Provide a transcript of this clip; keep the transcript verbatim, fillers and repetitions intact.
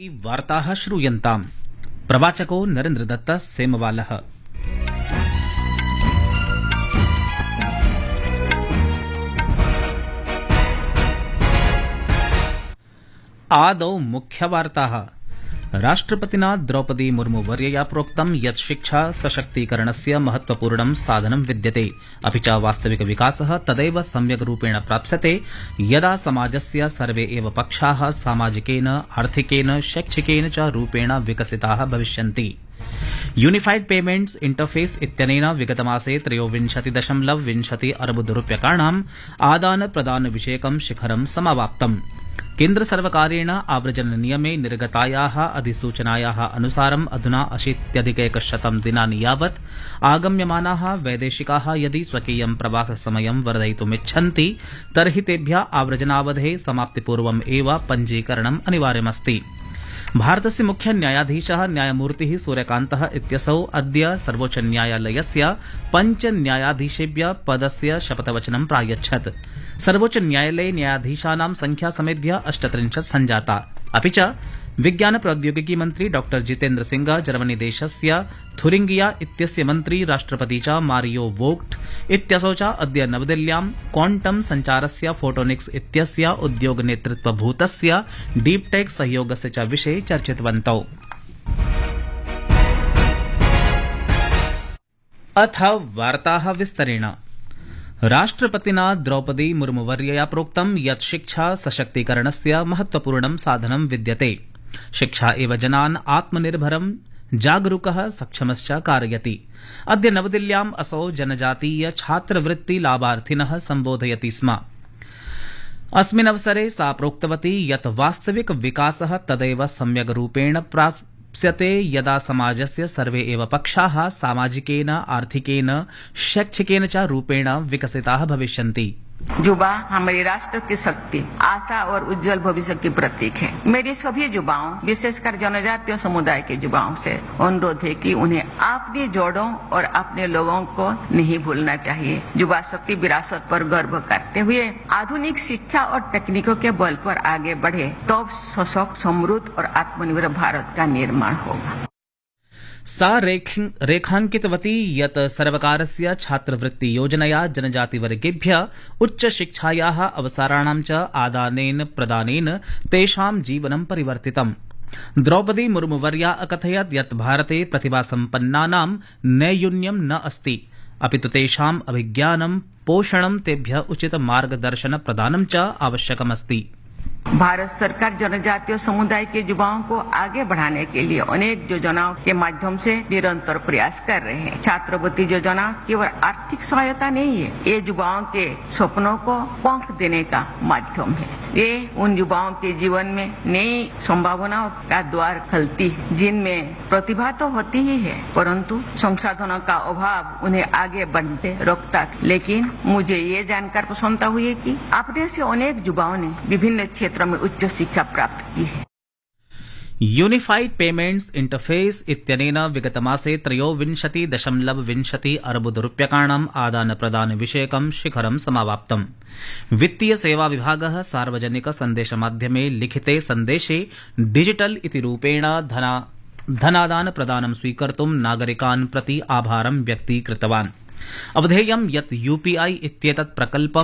वार्ताः श्रूयन्ताम्। प्रवाचको नरेन्द्रदत्तः सेमवालः। आदौ मुख्यवार्ताः। राष्ट्रपतिना द्रौपदी मुर्मू वर्यया प्रोक्तं यत् शिक्षा सशक्तीकरणस्य महत्वपूर्णं साधनं विद्यते, अपि च वास्तविक विकासः तदैव सम्यक् रूपेण प्राप्स्यते यदा समाजस्य सर्वे एव पक्षाः सामाजिकेन, आर्थिकेन, शैक्षिकेन च रूपेण विकसिताः भविष्यन्ति। यूनिफाइड पेमेंट्स इंटरफेस इत्यनेन विगतमासे त्रयोविंशति दशमलव विंशति अर्बुदरूप्यकाणाम् आदान प्रदान विषयकं शिखरं समावाप्तम्। केन्द्र सर्वकारेण आव्रजन नियमे निर्गतायाः अधिसूचनायाः अनुसारम् अधुना अशीत्यधिकैकशतं दिनानि यावत् आगम्यमानाः वैदेशिकाः यदि स्वकीयं प्रवाससमयं वर्धयितुमिच्छन्ति तर्हि तेभ्यः आव्रजनावधेः समाप्तिपूर्वम् एव पञ्जीकरणम् अनिवार्यमस्ति। भारतस्य मुख्य न्यायाधीशः न्यायमूर्तिः सूर्यकान्तः इत्यसौ अद्य सर्वोच्चन्यायालयस्य पञ्च न्यायाधीशेभ्यः पदस्य शपथवचनं प्रायच्छत्। सर्वोच्च न्यायालये न्यायाधीशानां संख्या समेध्य अष्टत्रिंशत् सञ्जाता। अपि च विज्ञान प्रौद्योगिकी मन्त्री डॉ जितेन्द्र सिंह, जर्मनी देशस्य थुरिंगिया इत्यस्य मन्त्री, राष्ट्रपति च मारियो वोग्ट इत्यसौ च अद्य नवदिल्ल्यां क्वांटम संचारस्य फोटोनिक्स इत्यस्य उद्योग नेतृत्वभूतस्य डीपटेक सहयोगस्य च विषये चर्चितवन्तौ। अथ वार्ताः विस्तरेण। राष्ट्रपतिना द्रौपदी मुर्मुवर्यया प्रोक्तं यत् शिक्षा सशक्तीकरणस्य महत्वपूर्णं साधनं विद्यते। शिक्षा एव जनान् आत्मनिर्भरं, जागरूकः, सक्षमश्च कारयति। अद्य नवदिल्ल्याम् असौ जनजातीय छात्रवृत्ति लाभार्थिनः सम्बोधयति स्म। अस्मिन् अवसरे सा प्रोक्तवती यत् वास्तविक विकासः तदैव सम्यग् रूपेण प्राप्स्यते यदा समाजस्य सर्वे एव पक्षाः सामाजिकेन, आर्थिकेन, शैक्षिकेन च रूपेण विकसिताः भविष्यन्ति। युवा हमारे राष्ट्र की शक्ति, आशा और उज्जवल भविष्य की प्रतीक है। मेरी सभी युवाओं, विशेषकर जनजातीय समुदाय के युवाओं से अनुरोध है कि उन्हें अपनी जड़ों और अपने लोगों को नहीं भूलना चाहिए। युवा शक्ति विरासत पर गर्व करते हुए आधुनिक शिक्षा और तकनीकों के बल पर आगे बढ़े तो सशक्त, समृद्ध और आत्मनिर्भर भारत का निर्माण होगा। सा रेखांकितवती यत् सर्वकारस्य छात्रवृत्ति योजनया जनजातिवर्गेभ्यः उच्चशिक्षायाः अवसराणां च आदानेन प्रदानेन तेषां जीवनं परिवर्तितम्। द्रौपदी मुर्मुवर्या अकथयत् यत् भारते प्रतिभासम्पन्नानां नैयून्यं न अस्ति, अपि तु तेषाम् अभिज्ञानं, पोषणं, तेभ्यः उचित मार्गदर्शन प्रदानं च आवश्यकमस्ति। भारत सरकार जनजातीय समुदाय के युवाओं को आगे बढ़ाने के लिए अनेक योजनाओं के माध्यम से निरंतर प्रयास कर रहे हैं। छात्रवृत्ति योजना केवल आर्थिक सहायता नहीं है, ये युवाओं के सपनों को पंख देने का माध्यम है। ये उन युवाओं के जीवन में नई संभावनाओं का द्वार खोलती है, जिनमें प्रतिभा तो होती ही है परंतु संसाधनों का अभाव उन्हें आगे बढ़ते रोकता। लेकिन मुझे ये जानकर प्रसन्नता हुई कि अपने से अनेक युवाओं ने विभिन्न क्षेत्रों में उच्च शिक्षा प्राप्त की है। यूनिफाइड पेमेंट्स इंटरफेस इत्यनेन विगतमासे त्रयोविंशति दशमलव विंशति अर्बुदरूप्यकाणाम् आदान प्रदान विषयकं शिखरं समावाप्तम्। वित्तीय सेवा विभागः सार्वजनिक सन्देशमाध्यमे लिखिते सन्देशे डिजिटल इति रूपेण धना धनादान प्रदानं स्वीकर्तुं नागरिकान् प्रति आभारं व्यक्तीकृतवान्। अवधेयं यत् यूपीआई इत्येतत् प्रकल्पं